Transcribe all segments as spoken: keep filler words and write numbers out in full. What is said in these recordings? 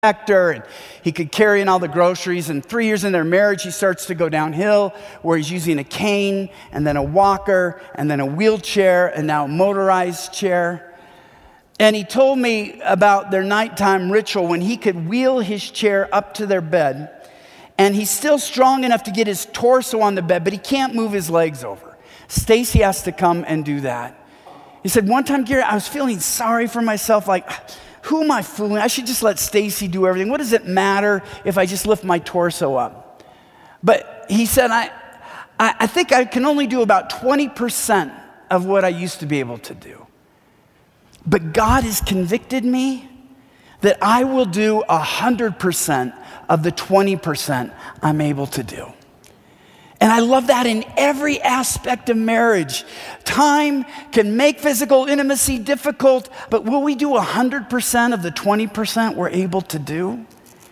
tractor, and he could carry in all the groceries. And three years in their marriage, he starts to go downhill, where he's using a cane and then a walker and then a wheelchair and now a motorized chair. And he told me about their nighttime ritual when he could wheel his chair up to their bed, and he's still strong enough to get his torso on the bed, but he can't move his legs over. Stacy has to come and do that. He said, one time, Gary, I was feeling sorry for myself, like, who am I fooling? I should just let Stacy do everything. What does it matter if I just lift my torso up? But he said, I, I, I think I can only do about twenty percent of what I used to be able to do. But God has convicted me that I will do one hundred percent of the twenty percent I'm able to do. And I love that in every aspect of marriage. Time can make physical intimacy difficult, but will we do one hundred percent of the twenty percent we're able to do?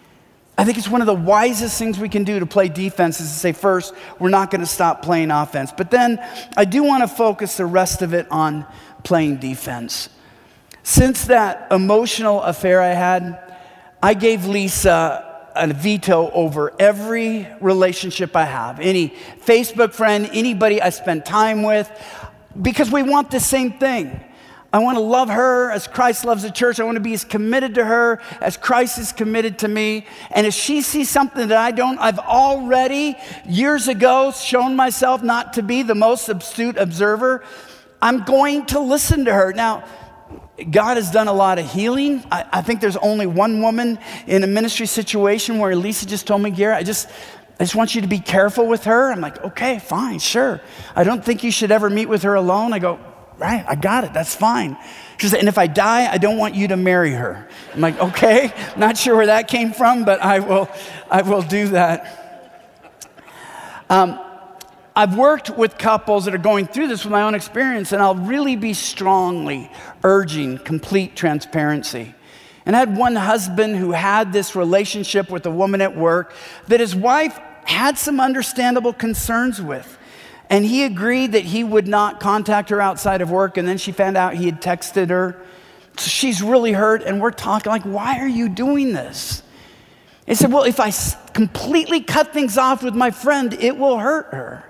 I think it's one of the wisest things we can do to play defense is to say, first, we're not going to stop playing offense. But then I do want to focus the rest of it on playing defense. Since that emotional affair I had, I gave Lisa a veto over every relationship I have, any Facebook friend, anybody I spend time with, because we want the same thing. I want to love her as Christ loves the church. I want to be as committed to her as Christ is committed to me. And if she sees something that I don't, I've already years ago shown myself not to be the most astute observer. I'm going to listen to her. Now, God has done a lot of healing. I, I think there's only one woman in a ministry situation where Lisa just told me, Gary, I just, I just want you to be careful with her. I'm like, okay, fine, sure. I don't think you should ever meet with her alone. I go, right, I got it, that's fine. She said, and if I die, I don't want you to marry her. I'm like, okay, not sure where that came from, but I will, I will do that. Um, I've worked with couples that are going through this with my own experience, and I'll really be strongly urging complete transparency. And I had one husband who had this relationship with a woman at work that his wife had some understandable concerns with. And he agreed that he would not contact her outside of work, and then she found out he had texted her. So she's really hurt, and we're talking like, why are you doing this? He said, well, if I completely cut things off with my friend, it will hurt her.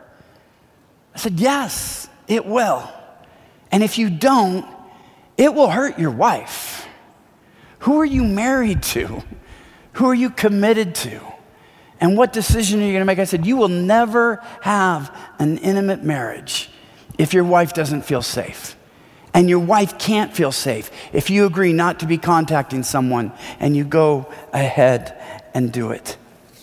I said, yes, it will. And if you don't, it will hurt your wife. Who are you married to? Who are you committed to? And what decision are you going to make? I said, you will never have an intimate marriage if your wife doesn't feel safe. And your wife can't feel safe if you agree not to be contacting someone and you go ahead and do it.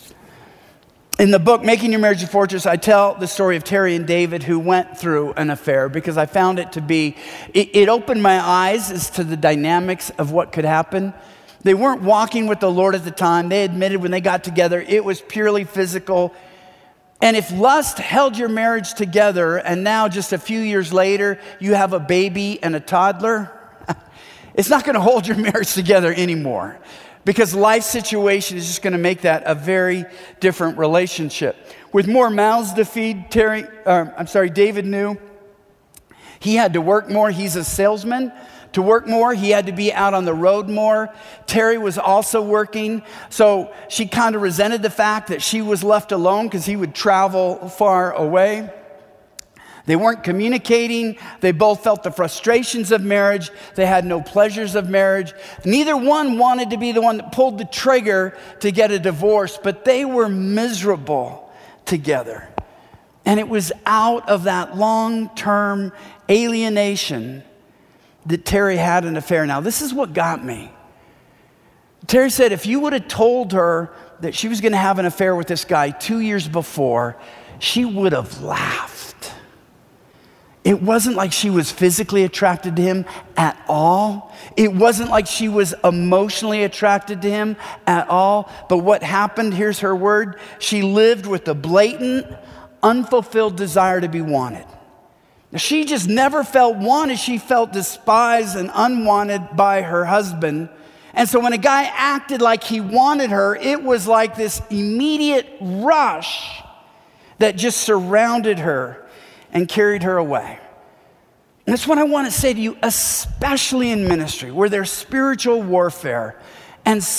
In the book, Making Your Marriage a Fortress, I tell the story of Terry and David who went through an affair because I found it to be, it, it opened my eyes as to the dynamics of what could happen. They weren't walking with the Lord at the time. They admitted when they got together, it was purely physical. And if lust held your marriage together and now just a few years later, you have a baby and a toddler, it's not going to hold your marriage together anymore. Because life situation is just going to make that a very different relationship. With more mouths to feed, Terry, uh, I'm sorry, David knew he had to work more. He's a salesman. To work more, he had to be out on the road more. Terry was also working, so she kind of resented the fact that she was left alone because he would travel far away. They weren't communicating. They both felt the frustrations of marriage. They had no pleasures of marriage. Neither one wanted to be the one that pulled the trigger to get a divorce, but they were miserable together. And it was out of that long-term alienation that Terry had an affair. Now, this is what got me. Terry said if you would have told her that she was going to have an affair with this guy two years before, she would have laughed. It wasn't like she was physically attracted to him at all. It wasn't like she was emotionally attracted to him at all. But what happened, here's her word, she lived with a blatant, unfulfilled desire to be wanted. She just never felt wanted. She felt despised and unwanted by her husband. And so when a guy acted like he wanted her, it was like this immediate rush that just surrounded her and carried her away. And that's what I want to say to you, especially in ministry, where there's spiritual warfare and